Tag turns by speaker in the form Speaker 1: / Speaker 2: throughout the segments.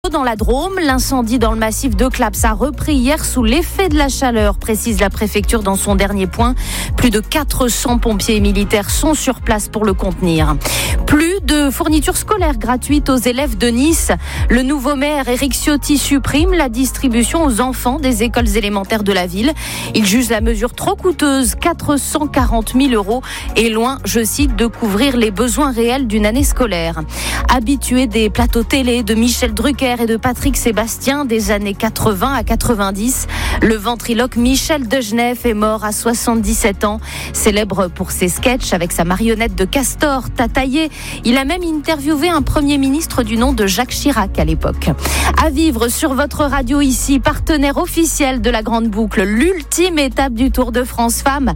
Speaker 1: Dans la Drôme, l'incendie dans le massif de Claps a repris hier sous l'effet de la chaleur, précise la préfecture dans son dernier point. Plus de 400 pompiers et militaires sont sur place pour le contenir. Plus de fournitures scolaires gratuites aux élèves de Nice. Le nouveau maire Éric Ciotti supprime la distribution aux enfants des écoles élémentaires de la ville. Il juge la mesure trop coûteuse, 440 000 €, et loin, je cite, de couvrir les besoins réels d'une année scolaire. Habitué des plateaux télé de Michel Drucker et de Patrick Sébastien des années 80 à 90, le ventriloque Michel Degenef est mort à 77 ans. Célèbre pour ses sketchs avec sa marionnette de castor Tataillé, il a même interviewé un Premier ministre du nom de Jacques Chirac à l'époque. À vivre sur votre radio ici, partenaire officiel de la Grande Boucle, l'ultime étape du Tour de France Femmes.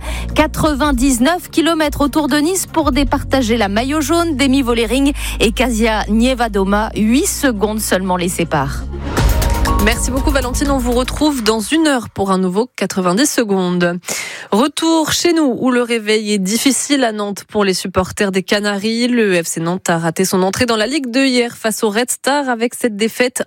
Speaker 1: 99 km autour de Nice pour départager la maillot jaune d'Emi Vollering et Kasia Nievadoma. 8 secondes seulement les séparent.
Speaker 2: Merci beaucoup Valentine, on vous retrouve dans 1 heure pour un nouveau 90 secondes. Retour chez nous où le réveil est difficile à Nantes pour les supporters des Canaries. Le FC Nantes a raté son entrée dans la Ligue 2 hier face au Red Star avec cette défaite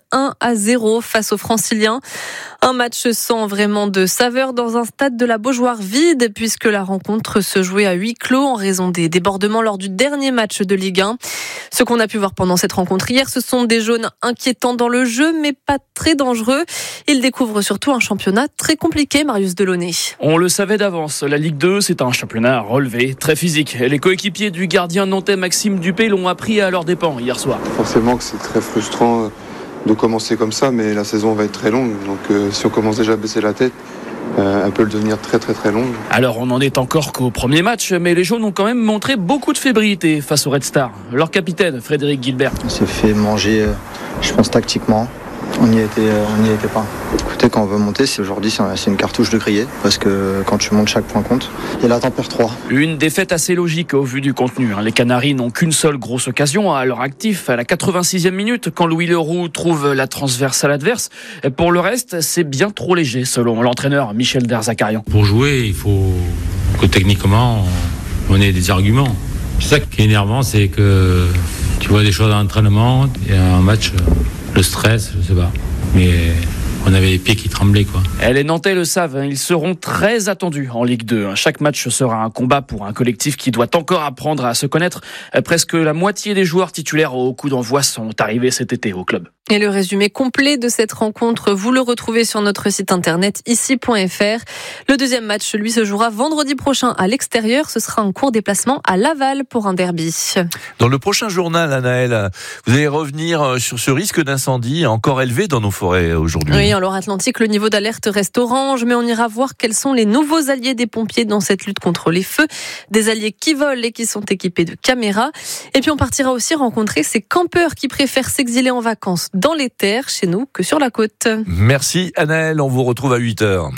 Speaker 2: 1-0 face aux Franciliens. Un match sans vraiment de saveur dans un stade de la Beaujoire vide puisque la rencontre se jouait à huis clos en raison des débordements lors du dernier match de Ligue 1. Ce qu'on a pu voir pendant cette rencontre hier, ce sont des jaunes inquiétants dans le jeu mais pas très dangereux. Ils découvrent surtout un championnat très compliqué, Marius Delaunay.
Speaker 3: On le savait d'avance, la Ligue 2, c'est un championnat relevé, très physique. Les coéquipiers du gardien nantais Maxime Dupé l'ont appris à leurs dépens hier soir.
Speaker 4: Forcément que c'est très frustrant de commencer comme ça, mais la saison va être très longue. Donc si on commence déjà à baisser la tête, elle peut le devenir très très très longue.
Speaker 3: Alors on n'en est encore qu'au premier match, mais les jaunes ont quand même montré beaucoup de fébrilité face au Red Star. Leur capitaine, Frédéric Gilbert.
Speaker 5: On s'est fait manger, je pense, tactiquement. On n'y était pas. Écoutez, quand on veut monter, aujourd'hui c'est une cartouche de grillé, parce que quand tu montes, chaque point compte. Et là, t'en perds 3.
Speaker 3: Une défaite assez logique au vu du contenu. Les Canaries n'ont qu'une seule grosse occasion à leur actif, à la 86e minute, quand Louis Leroux trouve la transversale adverse. Et pour le reste, c'est bien trop léger, selon l'entraîneur Michel Derzakarian.
Speaker 6: Pour jouer, il faut que techniquement, on ait des arguments. C'est ça qui est énervant, c'est que tu vois des choses à l'entraînement et un match... Le stress, je sais pas. Mais on avait les pieds qui tremblaient, quoi.
Speaker 3: Les Nantais le savent, ils seront très attendus en Ligue 2. Chaque match sera un combat pour un collectif qui doit encore apprendre à se connaître. Presque la moitié des joueurs titulaires au coup d'envoi sont arrivés cet été au club.
Speaker 2: Et le résumé complet de cette rencontre, vous le retrouvez sur notre site internet ici.fr. Le deuxième match, lui, se jouera vendredi prochain à l'extérieur. Ce sera un court déplacement à Laval pour un derby.
Speaker 7: Dans le prochain journal, Anaëlle, vous allez revenir sur ce risque d'incendie encore élevé dans nos forêts aujourd'hui.
Speaker 2: Oui, en Loire-Atlantique, le niveau d'alerte reste orange, mais on ira voir quels sont les nouveaux alliés des pompiers dans cette lutte contre les feux. Des alliés qui volent et qui sont équipés de caméras. Et puis on partira aussi rencontrer ces campeurs qui préfèrent s'exiler en vacances dans les terres, chez nous, que sur la côte.
Speaker 7: Merci Anaëlle, on vous retrouve à 8h.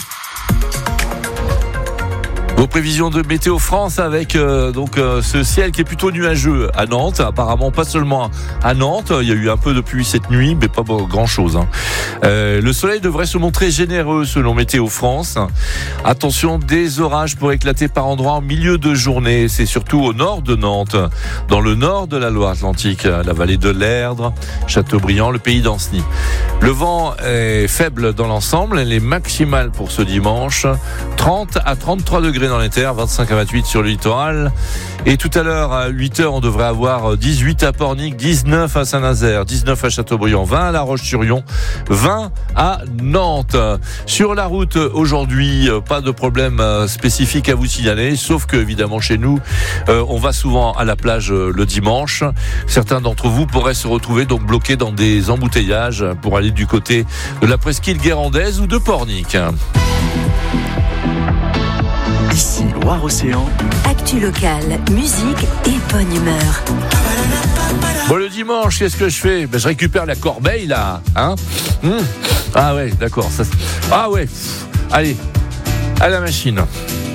Speaker 7: Vos prévisions de Météo France avec ce ciel qui est plutôt nuageux à Nantes. Apparemment pas seulement à Nantes, il y a eu un peu de pluie cette nuit, mais pas grand chose. Le soleil devrait se montrer généreux selon Météo France. Attention, des orages pourraient éclater par endroits en milieu de journée. C'est surtout au nord de Nantes, dans le nord de la Loire-Atlantique, la vallée de l'Erdre, Châteaubriand, le pays d'Ancenis. Le vent est faible dans l'ensemble, les maximales pour ce dimanche, 30 à 33 degrés dans les terres, 25 à 28 sur le littoral. Et tout à l'heure, à 8h, on devrait avoir 18 à Pornic, 19 à Saint-Nazaire, 19 à Châteaubriand, 20 à La Roche-sur-Yon, 20 à Nantes. Sur la route, aujourd'hui, pas de problème spécifique à vous signaler, sauf que, évidemment, chez nous, on va souvent à la plage le dimanche. Certains d'entre vous pourraient se retrouver donc bloqués dans des embouteillages pour aller du côté de la presqu'île guérandaise ou de Pornic.
Speaker 8: Ici, Loire-Océan. Actu locale, musique et bonne humeur.
Speaker 7: Bon, le dimanche, qu'est-ce que je fais ? Je récupère la corbeille, là. Ah ouais, d'accord. Ah ouais. Allez, à la machine.